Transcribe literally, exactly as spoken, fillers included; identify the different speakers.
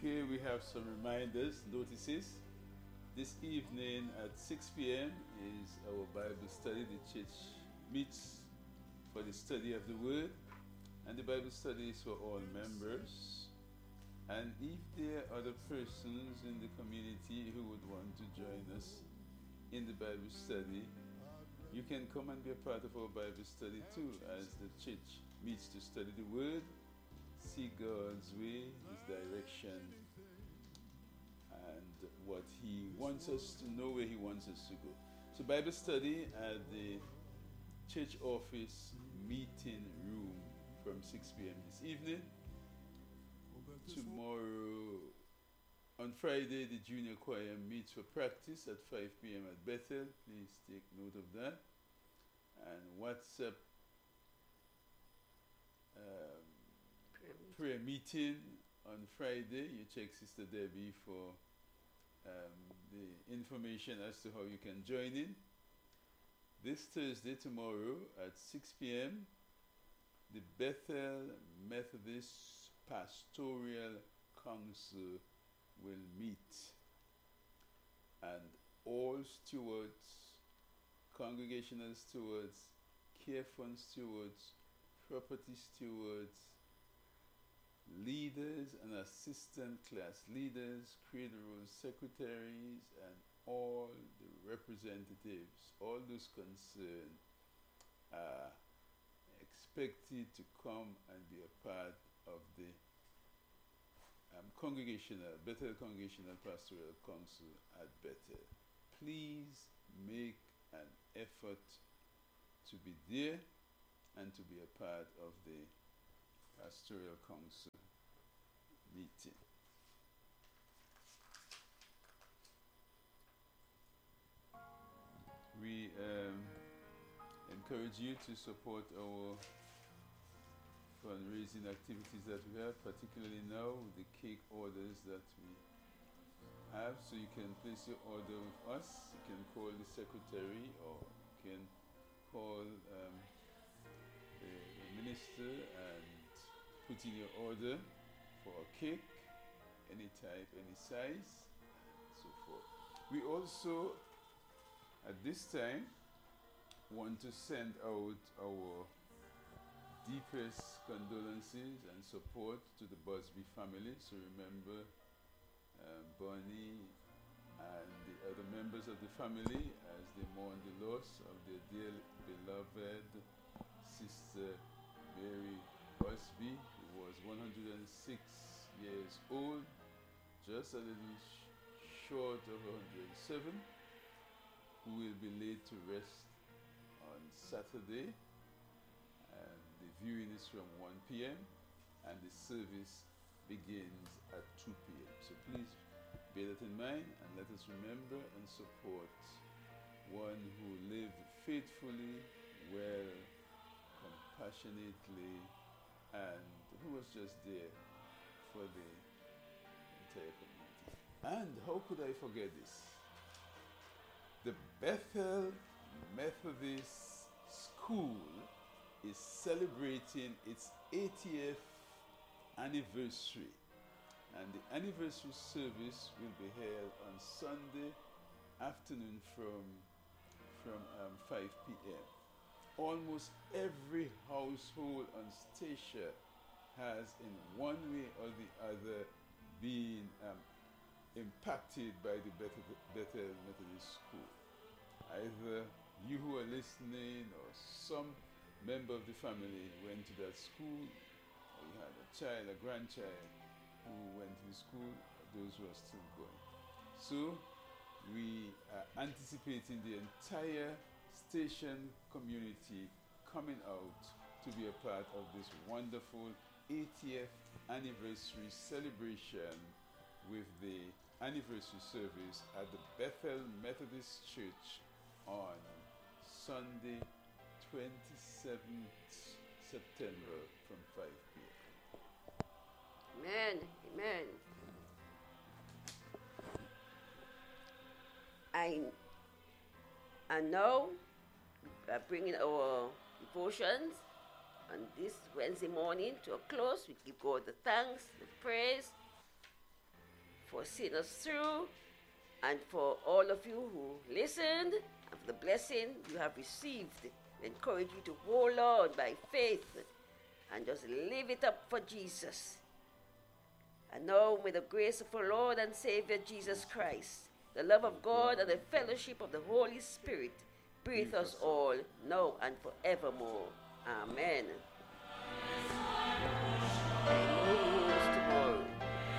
Speaker 1: Okay, we have some reminders, notices. This evening at six p m is our Bible study. The church meets for the study of the Word, and the Bible study is for all members. And if there are other persons in the community who would want to join us in the Bible study, you can come and be a part of our Bible study too, as the church meets to study the Word, see God's way, His direction, and what He wants us to know, where He wants us to go. So Bible study at the church office meeting room from six p m this evening. Tomorrow, on Friday, the junior choir meets for practice at five p m at Bethel. Please take note of that. And WhatsApp um, prayer meeting on Friday. You check Sister Debbie for um, the information as to how you can join in. This Thursday, tomorrow at six p m, the Bethel Methodist Pastoral Council will meet, and all stewards, congregational stewards, care fund stewards, property stewards, leaders and assistant class leaders, cradle roll secretaries, and all the representatives, all those concerned, are expected to come and be a part of the um, congregational, Bethel Congregational Pastoral Council at Bethel. Please make an effort to be there and to be a part of the Pastoral Council meeting. We um, encourage you to support our fundraising activities that we have, particularly now with the cake orders that we have. So you can place your order with us. You can call the secretary, or you can call um, the, the minister and put in your order for a cake, any type, any size, and so forth. We also, at this time, want to send out our deepest condolences and support to the Busby family. So remember um, Bonnie and the other members of the family as they mourn the loss of their dear beloved sister Mary Busby, who was one hundred six years old, just a little sh- short of one hundred seven, who will be laid to rest on Saturday. And the viewing is from one p m and the service begins at two p m So please bear that in mind, and let us remember and support one who lived faithfully, well, compassionately, and who was just there for the entire community. And how could I forget this? The Bethel Methodist School is celebrating its eightieth anniversary, and the anniversary service will be held on Sunday afternoon from, from um, five p m Almost every household on Statia has in one way or the other been um, impacted by the Bethel, Bethel Methodist School. Either you who are listening or some member of the family went to that school, or you had a child, a grandchild who went to the school, or those who are still going. So we are anticipating the entire station community coming out to be a part of this wonderful eightieth anniversary celebration with the anniversary service at the Bethel Methodist Church on Sunday, twenty-seventh September from five p m
Speaker 2: Amen. Amen. I and now we are bringing our devotions on this Wednesday morning to a close. We give God the thanks, the praise, for seeing us through, and for all of you who listened, and for the blessing you have received. We encourage you to hold on by faith and just live it up for Jesus. And now, with the grace of our Lord and Savior Jesus Christ, the love of God and the fellowship of the Holy Spirit be with us all, now and forevermore. Amen. Amen.